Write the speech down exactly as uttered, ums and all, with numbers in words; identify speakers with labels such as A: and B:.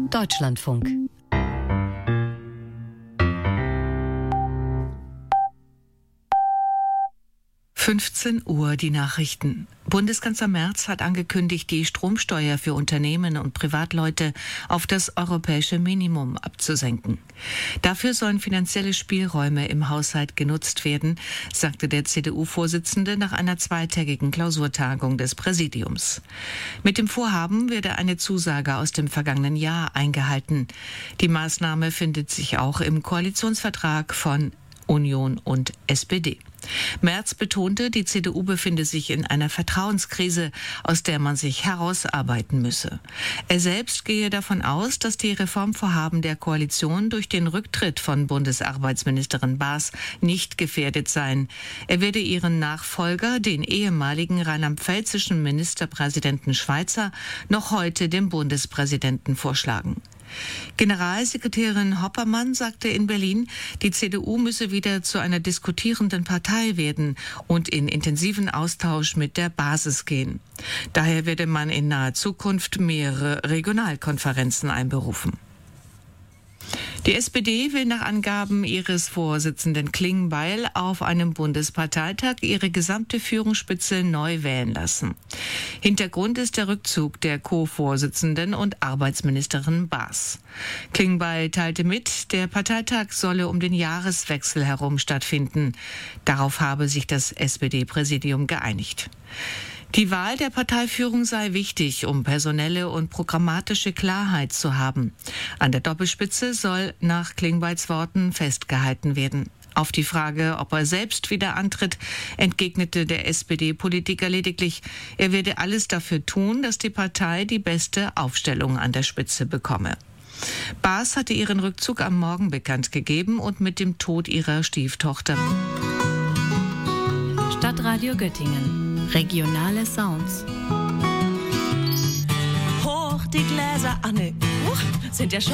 A: Deutschlandfunk.
B: fünfzehn Uhr die Nachrichten. Bundeskanzler Merz hat angekündigt, die Stromsteuer für Unternehmen und Privatleute auf das europäische Minimum abzusenken. Dafür sollen finanzielle Spielräume im Haushalt genutzt werden, sagte der C D U-Vorsitzende nach einer zweitägigen Klausurtagung des Präsidiums. Mit dem Vorhaben werde eine Zusage aus dem vergangenen Jahr eingehalten. Die Maßnahme findet sich auch im Koalitionsvertrag von Union und S P D. Merz betonte, die C D U befinde sich in einer Vertrauenskrise, aus der man sich herausarbeiten müsse. Er selbst gehe davon aus, dass die Reformvorhaben der Koalition durch den Rücktritt von Bundesarbeitsministerin Baas nicht gefährdet seien. Er werde ihren Nachfolger, den ehemaligen rheinland-pfälzischen Ministerpräsidenten Schweizer, noch heute dem Bundespräsidenten vorschlagen. Generalsekretärin Hoppermann sagte in Berlin, die C D U müsse wieder zu einer diskutierenden Partei werden und in intensiven Austausch mit der Basis gehen. Daher werde man in naher Zukunft mehrere Regionalkonferenzen einberufen. Die S P D will nach Angaben ihres Vorsitzenden Klingbeil auf einem Bundesparteitag ihre gesamte Führungsspitze neu wählen lassen. Hintergrund ist der Rückzug der Co-Vorsitzenden und Arbeitsministerin Baas. Klingbeil teilte mit, der Parteitag solle um den Jahreswechsel herum stattfinden. Darauf habe sich das S P D-Präsidium geeinigt. Die Wahl der Parteiführung sei wichtig, um personelle und programmatische Klarheit zu haben. An der Doppelspitze soll nach Klingbeils Worten festgehalten werden. Auf die Frage, ob er selbst wieder antritt, entgegnete der S P D-Politiker lediglich, er werde alles dafür tun, dass die Partei die beste Aufstellung an der Spitze bekomme. Baas hatte ihren Rückzug am Morgen bekannt gegeben und mit dem Tod ihrer Stieftochter.
A: Stadtradio Göttingen. Regionale Sounds.
C: Hoch die Gläser, Anne, uh, sind ja schon